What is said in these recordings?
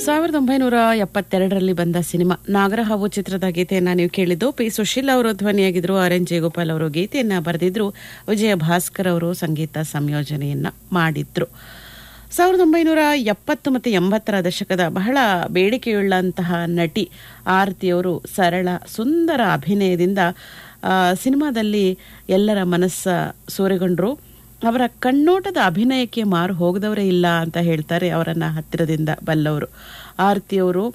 1972ರಲ್ಲಿ ಬಂದ ಸಿನಿಮಾ ನಾಗರಹಾವು ಚಿತ್ರದ ಗೀತೆಯನ್ನ ನೀವು ಕೇಳಿದ್ದು. ಪಿ ಸುಶೀಲ್ ಅವರು ಧ್ವನಿಯಾಗಿದ್ರು, ಆರ್ ಎನ್ ಜಯಗೋಪಾಲ್ ಅವರು ಗೀತೆಯನ್ನ ಬರೆದಿದ್ರು, ವಿಜಯ ಭಾಸ್ಕರ್ ಅವರು ಸಂಗೀತ ಸಂಯೋಜನೆಯನ್ನ ಮಾಡಿದ್ರು. 1970 ಮತ್ತು 80ರ ದಶಕದ ಬಹಳ ಬೇಡಿಕೆಯುಳ್ಳಂತಹ ನಟಿ ಆರತಿಯವರು ಸರಳ ಸುಂದರ ಅಭಿನಯದಿಂದ ಸಿನಿಮಾದಲ್ಲಿ ಎಲ್ಲರ ಮನಸ್ಸ ಸೂರೆಗೊಂಡ್ರು. ಅವರ ಕಣ್ಣೋಟದ ಅಭಿನಯಕ್ಕೆ ಮಾರು ಹೋಗದವರೇ ಇಲ್ಲ ಅಂತ ಹೇಳ್ತಾರೆ ಅವರನ್ನ ಹತ್ತಿರದಿಂದ ಬಲ್ಲವರು. ಆರತಿಯವರು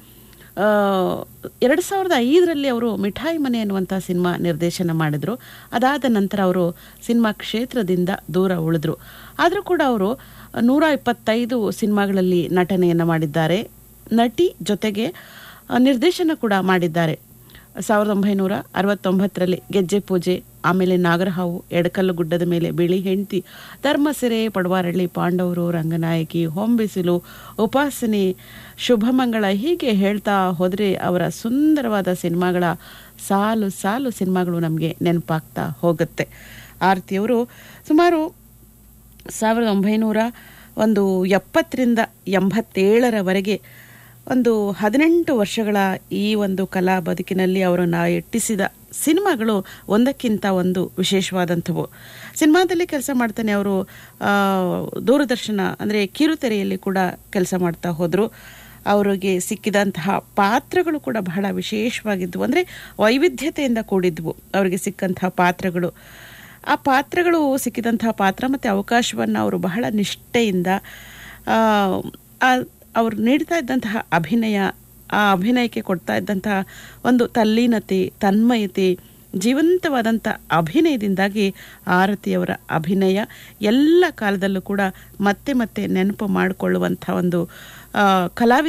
2005ರಲ್ಲಿ ಅವರು ಮಿಠಾಯಿ ಮನೆ ಅನ್ನುವಂಥ ಸಿನಿಮಾ ನಿರ್ದೇಶನ ಮಾಡಿದ್ರು. ಅದಾದ ನಂತರ ಅವರು ಸಿನಿಮಾ ಕ್ಷೇತ್ರದಿಂದ ದೂರ ಉಳಿದ್ರು. ಆದರೂ ಕೂಡ ಅವರು 125 ಸಿನಿಮಾಗಳಲ್ಲಿ ನಟನೆಯನ್ನು ಮಾಡಿದ್ದಾರೆ. ನಟಿ ಜೊತೆಗೆ ನಿರ್ದೇಶನ ಕೂಡ ಮಾಡಿದ್ದಾರೆ. 1969ರಲ್ಲಿ ಗೆಜ್ಜೆ ಪೂಜೆ, ಆಮೇಲೆ ನಾಗರಹಾವು, ಎಡಕಲ್ಲು ಗುಡ್ಡದ ಮೇಲೆ ಬಿಳಿ ಹೆಂಡತಿ, ಧರ್ಮಸೆರೆ, ಪಡವಾರಳ್ಳಿ, ಪಾಂಡವರು, ರಂಗನಾಯಕಿ, ಹೊಂಬಿಸಿಲು, ಉಪಾಸನೆ, ಶುಭಮಂಗಳ, ಹೀಗೆ ಹೇಳ್ತಾ ಹೋದರೆ ಅವರ ಸುಂದರವಾದ ಸಿನಿಮಾಗಳ ಸಾಲು ಸಾಲು ಸಿನಿಮಾಗಳು ನಮಗೆ ನೆನಪಾಗ್ತಾ ಹೋಗುತ್ತೆ. ಆರತಿಯವರು ಸುಮಾರು 1970ರಿಂದ 87ರವರೆಗೆ ಒಂದು 18 ವರ್ಷಗಳ ಈ ಒಂದು ಕಲಾ ಬದುಕಿನಲ್ಲಿ ಅವರನ್ನು ಎಟ್ಟಿಸಿದ ಸಿನಿಮಾಗಳು ಒಂದಕ್ಕಿಂತ ಒಂದು ವಿಶೇಷವಾದಂಥವು. ಸಿನಿಮಾದಲ್ಲಿ ಕೆಲಸ ಮಾಡ್ತಾನೆ ಅವರು ದೂರದರ್ಶನ ಅಂದರೆ ಕಿರುತೆರೆಯಲ್ಲಿ ಕೂಡ ಕೆಲಸ ಮಾಡ್ತಾ ಹೋದರು. ಅವರಿಗೆ ಸಿಕ್ಕಿದಂತಹ ಪಾತ್ರಗಳು ಕೂಡ ಬಹಳ ವಿಶೇಷವಾಗಿದ್ದವು, ಅಂದರೆ ವೈವಿಧ್ಯತೆಯಿಂದ ಕೂಡಿದ್ವು ಅವರಿಗೆ ಸಿಕ್ಕಂತಹ ಪಾತ್ರಗಳು. ಆ ಪಾತ್ರಗಳು ಸಿಕ್ಕಿದಂತಹ ಪಾತ್ರ ಮತ್ತು ಅವಕಾಶವನ್ನು ಅವರು ಬಹಳ ನಿಷ್ಠೆಯಿಂದ ಅವರು ನೀಡ್ತಾ ಇದ್ದಂತಹ ಅಭಿನಯ, ಆ ಅಭಿನಯಕ್ಕೆ ಕೊಡ್ತಾ ಇದ್ದಂತಹ ಒಂದು ತಲ್ಲೀನತೆ, ತನ್ಮಯತೆ, ಜೀವಂತವಾದಂಥ ಅಭಿನಯದಿಂದಾಗಿ ಆರತಿಯವರ ಅಭಿನಯ ಎಲ್ಲ ಕಾಲದಲ್ಲೂ ಕೂಡ ಮತ್ತೆ ಮತ್ತೆ ನೆನಪು ಮಾಡಿಕೊಳ್ಳುವಂಥ ಒಂದು ಕಲಾವಿದ